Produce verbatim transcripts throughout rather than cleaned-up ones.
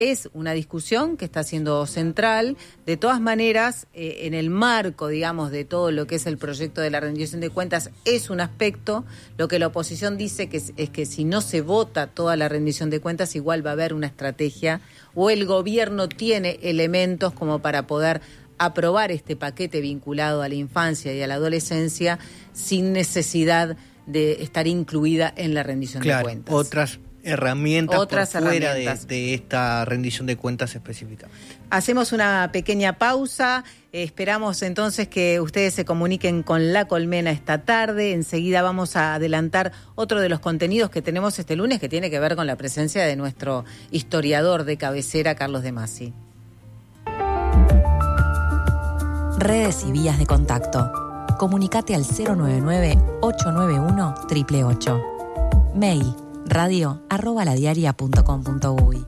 Es una discusión que está siendo central. De todas maneras, eh, en el marco, digamos, de todo lo que es el proyecto de la rendición de cuentas, es un aspecto. Lo que la oposición dice que es, es que si no se vota toda la rendición de cuentas, igual va a haber una estrategia, o el gobierno tiene elementos como para poder aprobar este paquete vinculado a la infancia y a la adolescencia sin necesidad de estar incluida en la rendición claro, de cuentas. Otras herramientas Otras por fuera herramientas. De, de esta rendición de cuentas específicamente. Hacemos una pequeña pausa. Eh, esperamos entonces que ustedes se comuniquen con La Colmena esta tarde. Enseguida vamos a adelantar otro de los contenidos que tenemos este lunes, que tiene que ver con la presencia de nuestro historiador de cabecera, Carlos De Masi. Redes y vías de contacto. Comunicate al cero nueve nueve, ocho nueve uno, ocho ocho ocho. Mail radio arroba ladiaria punto com punto uy.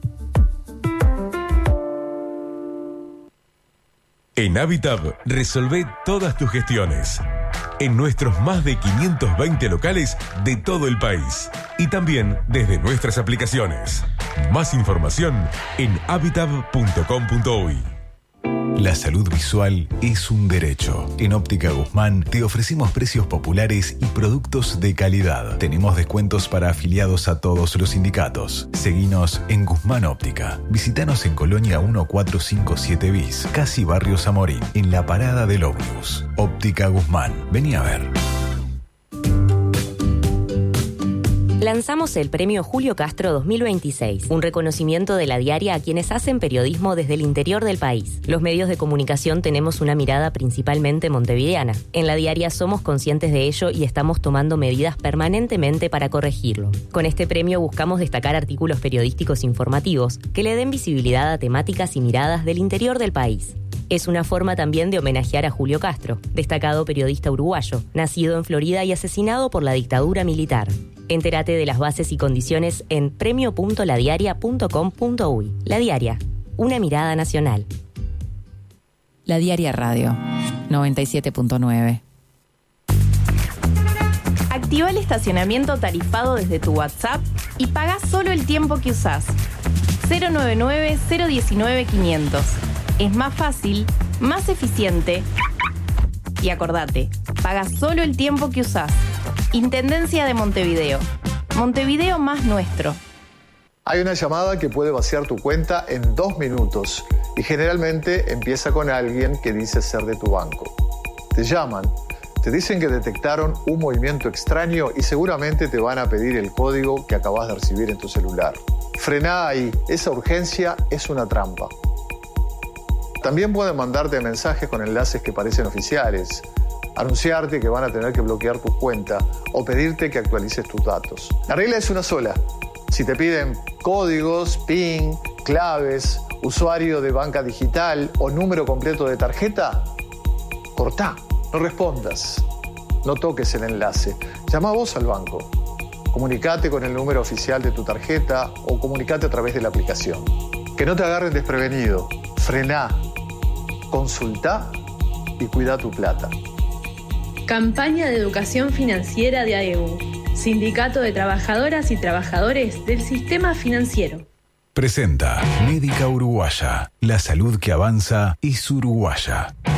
En Habitab resolvé todas tus gestiones en nuestros más de quinientos veinte locales de todo el país y también desde nuestras aplicaciones. Más información en habitab punto com punto uy. La salud visual es un derecho. En Óptica Guzmán te ofrecemos precios populares y productos de calidad. Tenemos descuentos para afiliados a todos los sindicatos. Seguinos en Guzmán Óptica. Visítanos en Colonia mil cuatrocientos cincuenta y siete bis, casi Barrio Zamorín, en la parada del ómnibus. Óptica Guzmán. Vení a ver. Lanzamos el Premio Julio Castro dos mil veintiséis, un reconocimiento de La Diaria a quienes hacen periodismo desde el interior del país. Los medios de comunicación tenemos una mirada principalmente montevideana. En La Diaria somos conscientes de ello y estamos tomando medidas permanentemente para corregirlo. Con este premio buscamos destacar artículos periodísticos informativos que le den visibilidad a temáticas y miradas del interior del país. Es una forma también de homenajear a Julio Castro, destacado periodista uruguayo, nacido en Florida y asesinado por la dictadura militar. Entérate de las bases y condiciones en premio punto la diaria punto com punto uy. La Diaria, una mirada nacional. La Diaria Radio, noventa y siete punto nueve. Activa el estacionamiento tarifado desde tu WhatsApp y paga solo el tiempo que usás. cero nueve nueve, cero uno nueve, quinientos. Es más fácil, más eficiente. Y acordate, paga solo el tiempo que usás. Intendencia de Montevideo. Montevideo más nuestro. Hay una llamada que puede vaciar tu cuenta en dos minutos y generalmente empieza con alguien que dice ser de tu banco. Te llaman, te dicen que detectaron un movimiento extraño y seguramente te van a pedir el código que acabas de recibir en tu celular. Frená ahí, esa urgencia es una trampa. También pueden mandarte mensajes con enlaces que parecen oficiales, anunciarte que van a tener que bloquear tu cuenta o pedirte que actualices tus datos. La regla es una sola. Si te piden códigos, PIN, claves, usuario de banca digital o número completo de tarjeta, cortá, no respondas, no toques el enlace. Llama vos al banco. Comunicate con el número oficial de tu tarjeta o comunicate a través de la aplicación. Que no te agarren desprevenido. Frená, consultá y cuida tu plata. Campaña de Educación Financiera de A E U, Sindicato de Trabajadoras y Trabajadores del Sistema Financiero. Presenta Médica Uruguaya. La salud que avanza es uruguaya.